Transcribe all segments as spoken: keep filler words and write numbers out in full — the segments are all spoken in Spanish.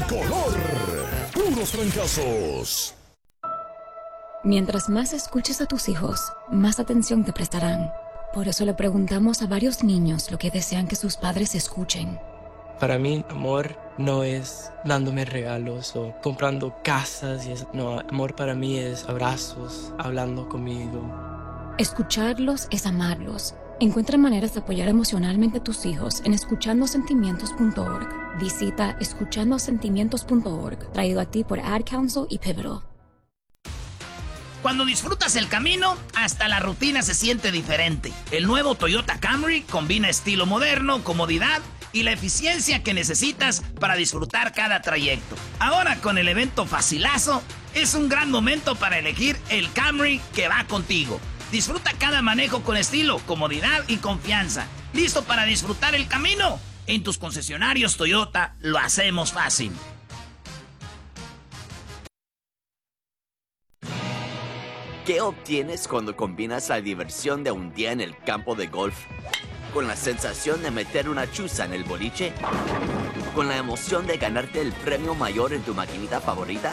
Tricolor. Puros trancazos. Mientras más escuches a tus hijos, más atención te prestarán. Por eso le preguntamos a varios niños lo que desean que sus padres escuchen. Para mí, amor no es dándome regalos o comprando casas. Y eso. No, amor para mí es abrazos, hablando conmigo. Escucharlos es amarlos. Encuentra maneras de apoyar emocionalmente a tus hijos en escuchando sentimientos punto org. Visita escuchando sentimientos punto org, traído a ti por Ad Council y Pivotal. Cuando disfrutas el camino, hasta la rutina se siente diferente. El nuevo Toyota Camry combina estilo moderno, comodidad y la eficiencia que necesitas para disfrutar cada trayecto. Ahora con el evento Facilazo, es un gran momento para elegir el Camry que va contigo. Disfruta cada manejo con estilo, comodidad y confianza. ¿Listo para disfrutar el camino? En tus concesionarios Toyota lo hacemos fácil. ¿Qué obtienes cuando combinas la diversión de un día en el campo de golf con la sensación de meter una chuza en el boliche? ¿Con la emoción de ganarte el premio mayor en tu maquinita favorita?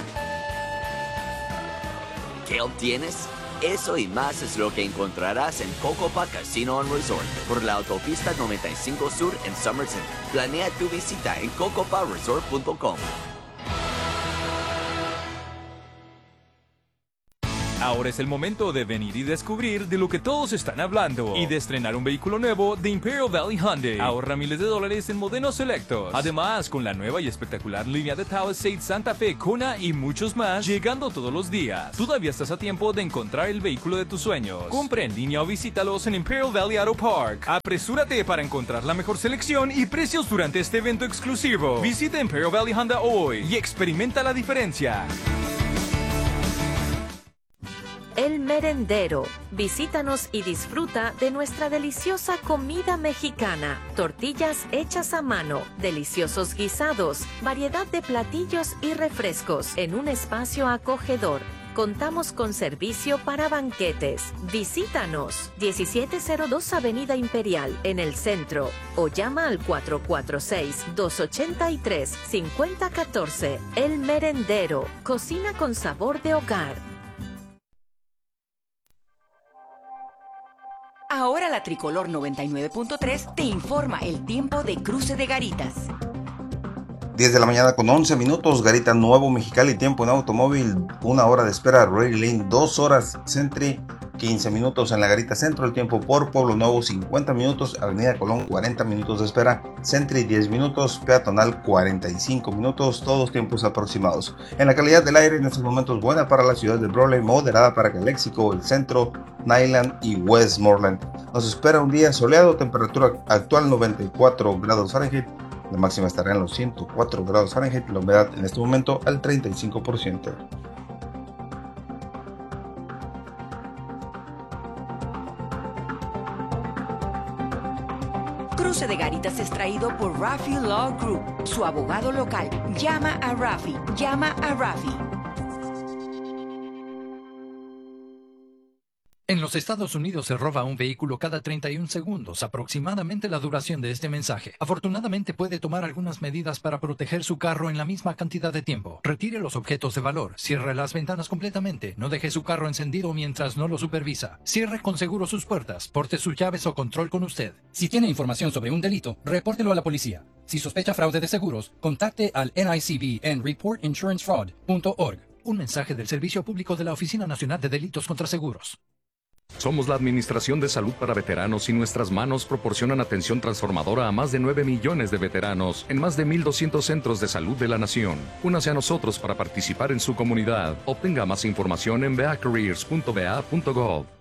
¿Qué obtienes? Eso y más es lo que encontrarás en Cocopa Casino and Resort por la autopista noventa y cinco Sur en Somerset. Planea tu visita en cocopa resort punto com. Ahora es el momento de venir y descubrir de lo que todos están hablando y de estrenar un vehículo nuevo de Imperial Valley Hyundai. Ahorra miles de dólares en modelos selectos. Además, con la nueva y espectacular línea de Palisade, Santa Fe, Kona y muchos más, llegando todos los días. Todavía estás a tiempo de encontrar el vehículo de tus sueños. Compra en línea o visítalos en Imperial Valley Auto Park. Apresúrate para encontrar la mejor selección y precios durante este evento exclusivo. Visita Imperial Valley Hyundai hoy y experimenta la diferencia. El Merendero. Visítanos y disfruta de nuestra deliciosa comida mexicana. Tortillas hechas a mano, deliciosos guisados, variedad de platillos y refrescos en un espacio acogedor. Contamos con servicio para banquetes. Visítanos. diecisiete cero dos Avenida Imperial, en el centro. O llama al cuatro cuatro seis, dos ocho tres, cinco cero uno cuatro. El Merendero. Cocina con sabor de hogar. Ahora la Tricolor noventa y nueve punto tres te informa el tiempo de Cruce de Garitas. diez de la mañana con once minutos, Garita Nuevo Mexicali, tiempo en automóvil, una hora de espera, Ready Lane, dos horas, Sentry, quince minutos en la Garita Centro, el tiempo por Pueblo Nuevo, cincuenta minutos, Avenida Colón, cuarenta minutos de espera, Sentry, diez minutos, Peatonal, cuarenta y cinco minutos, todos tiempos aproximados. En la calidad del aire en estos momentos buena para la ciudad de Brawley, moderada para Calexico, el centro, Nyland y Westmoreland. Nos espera un día soleado, temperatura actual noventa y cuatro grados Fahrenheit, la máxima estará en los ciento cuatro grados Fahrenheit, la humedad en este momento al treinta y cinco por ciento. Cruce de Garitas es traído por Rafi Law Group, su abogado local. Llama a Rafi, llama a Rafi. En los Estados Unidos se roba un vehículo cada treinta y un segundos, aproximadamente la duración de este mensaje. Afortunadamente puede tomar algunas medidas para proteger su carro en la misma cantidad de tiempo. Retire los objetos de valor, cierre las ventanas completamente, no deje su carro encendido mientras no lo supervisa. Cierre con seguro sus puertas, porte sus llaves o control con usted. Si tiene información sobre un delito, repórtelo a la policía. Si sospecha fraude de seguros, contacte al N I C B en report insurance fraud punto org. Un mensaje del Servicio Público de la Oficina Nacional de Delitos contra Seguros. Somos la Administración de Salud para Veteranos y nuestras manos proporcionan atención transformadora a más de nueve millones de veteranos en más de mil doscientos centros de salud de la nación. Únase a nosotros para participar en su comunidad. Obtenga más información en v a careers punto v a punto gov.